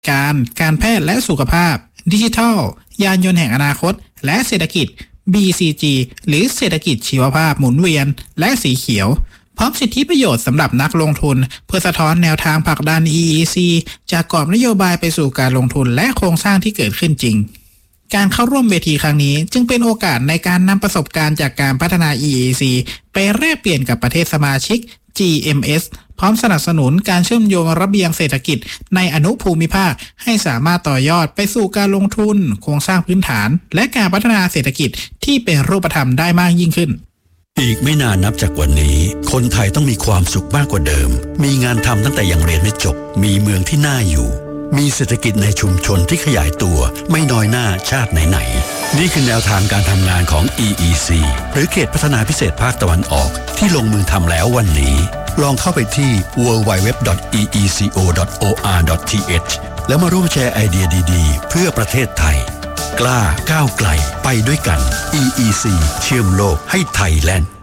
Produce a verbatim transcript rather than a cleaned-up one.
การ การแพทย์และสุขภาพ ดิจิทัล ยานยนต์แห่งอนาคต และเศรษฐกิจ บี ซี จี หรือเศรษฐกิจชีวภาพหมุนเวียนและสีเขียวพร้อมสิทธิประโยชน์สำหรับนักลงทุนเพื่อสะท้อนแนวทางผลักดัน อี อี ซี จากกรอบนโยบายไปสู่การลงทุนและโครงสร้างที่เกิดขึ้นจริงการเข้าร่วมเวทีครั้งนี้จึงเป็นโอกาสในการนำประสบการณ์จากการพัฒนา อี อี ซี ไปแลกเปลี่ยนกับประเทศสมาชิก จี เอ็ม เอส พร้อมสนับสนุนการเชื่อมโยงระเบียงเศรษฐกิจในอนุภูมิภาคให้สามารถต่อยอดไปสู่การลงทุนโครงสร้างพื้นฐานและการพัฒนาเศรษฐกิจที่เป็นรูปธรรมได้มากยิ่งขึ้นอีกไม่นานนับจากวันนี้คนไทยต้องมีความสุขมากกว่าเดิมมีงานทำตั้งแต่ยังเรียนไม่จบมีเมืองที่น่าอยู่มีเศรษฐกิจในชุมชนที่ขยายตัวไม่น้อยหน้าชาติไหนๆนี่คือแนวทางการทำงานของ อี อี ซี หรือเขตพัฒนาพิเศษภาคตะวันออกที่ลงมือทำแล้ววันนี้ลองเข้าไปที่ ดับเบิลยู ดับเบิลยู ดับเบิลยู ดอท อี อี ซี โอ ดอท โอ อาร์ ดอท ที เอช แล้วมาร่วมแชร์ไอเดียดีๆเพื่อประเทศไทยกล้าก้าวไกลไปด้วยกัน อี อี ซี เชื่อมโลกให้ไทยแลนด์